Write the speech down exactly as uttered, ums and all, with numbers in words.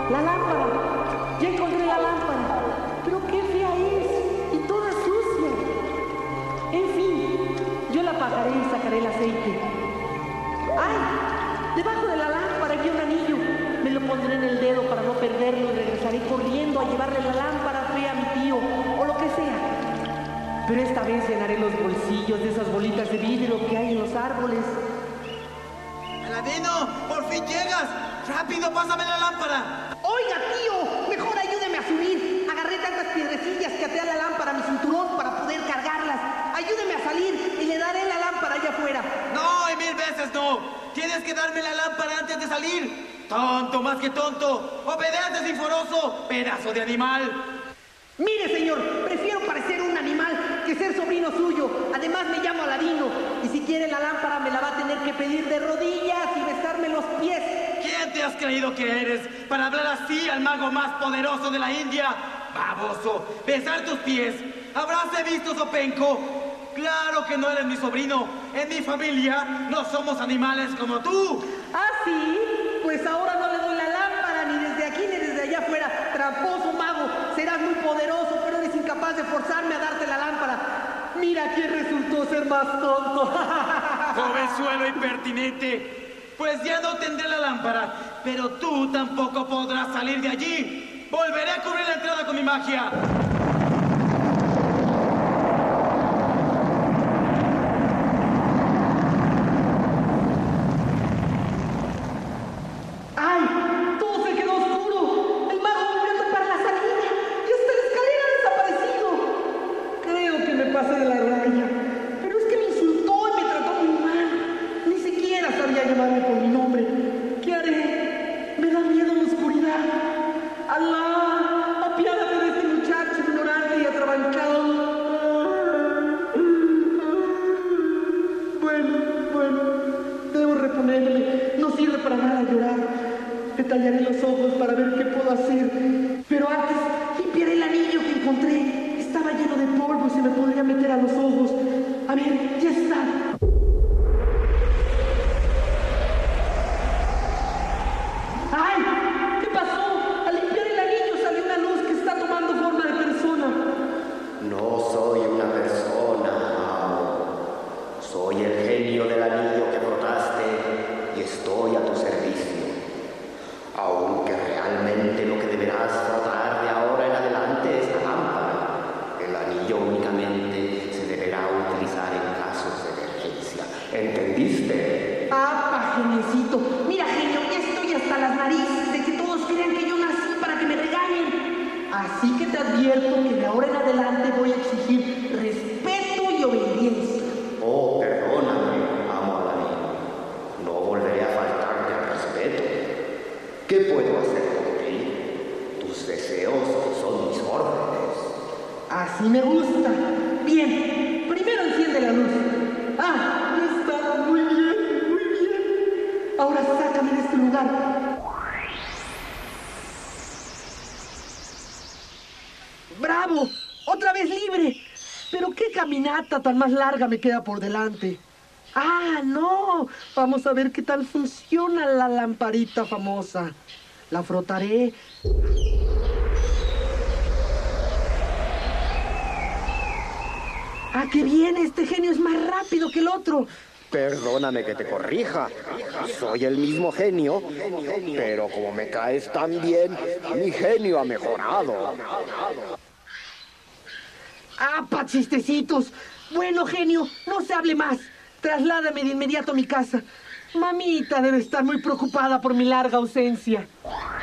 La lámpara. Ya encontré la lámpara. Pero qué fea es. Y toda sucia. En fin, yo la apagaré y sacaré el aceite. ¡Ay! Debajo de la lámpara había un anillo. Me lo pondré en el dedo para no perderlo y regresaré corriendo a llevarle la lámpara fea a mi tío o lo que sea. Pero esta vez llenaré los bolsillos de esas bolitas de vidrio que hay en los árboles. ¡Aladino! ¡Por fin llegas! ¡Rápido, pásame la lámpara! Oiga, tío, mejor ayúdeme a subir. Agarré tantas piedrecillas que até a la lámpara a mi cinturón para poder cargarlas. Ayúdeme a salir y le daré la lámpara allá afuera. ¡No, y mil veces no! ¡Tienes que darme la lámpara antes de salir! ¡Tonto, más que tonto! ¡Obedece, sinforoso, pedazo de animal! Mire, señor, prefiero parecer un animal que ser sobrino suyo. Además, me llamo Aladino. Y si quiere la lámpara, me la va a tener que pedir de rodillas y besarme los pies. ¿Quién te has creído que eres para hablar así al mago más poderoso de la India? ¡Baboso! ¡Besar tus pies! ¿Habráse visto, Zopenco? ¡Claro que no eres mi sobrino! En mi familia no somos animales como tú. ¿Ah, sí? Pues ahora no le doy la lámpara ni desde aquí ni desde allá afuera. Tramposo mago, serás muy poderoso, pero eres incapaz de forzarme a darte la lámpara. Mira quién resultó ser más tonto. Jovenzuelo impertinente. Pues ya no tendré la lámpara, pero tú tampoco podrás salir de allí. Volveré a cubrir la entrada con mi magia. Tallaré los ojos para ver qué puedo hacer. Pero antes, limpiaré el anillo que encontré. Estaba lleno de polvo y se me podría meter a los ojos. A ver, ya está. ¡Ay! ¿Qué pasó? Al limpiar el anillo salió una luz que está tomando forma de persona. No soy una persona, amo. Soy el genio del anillo que frotaste y estoy a tu servicio. Aunque realmente lo que deberás frotar de ahora en adelante es la lámpara. El anillo únicamente se deberá utilizar en casos de emergencia. ¿Entendiste? ¡Ah, geniecito! Mira, genio, ya estoy hasta las narices de que todos crean que yo nací para que me regañen. Así que te advierto que de ahora en adelante voy a exigir respeto y obediencia. Oh, perdóname, amo Aladino. No volveré a faltarte al respeto. ¿Qué puedo hacer por ti? Tus deseos son mis órdenes. Así me gusta. Bien, primero enciende la luz. Ah, ya está. Muy bien, muy bien. Ahora sácame de este lugar. ¡Bravo! ¡Otra vez libre! Pero qué caminata tan más larga me queda por delante. ¡Ah, no! Vamos a ver qué tal funciona la lamparita famosa. La frotaré. ¡Ah, qué bien! Este genio es más rápido que el otro. Perdóname que te corrija. Soy el mismo genio, pero como me caes tan bien, mi genio ha mejorado. ¡Ah, pa' chistecitos! Bueno, genio, no se hable más. Trasládame de inmediato a mi casa. Mamita debe estar muy preocupada por mi larga ausencia.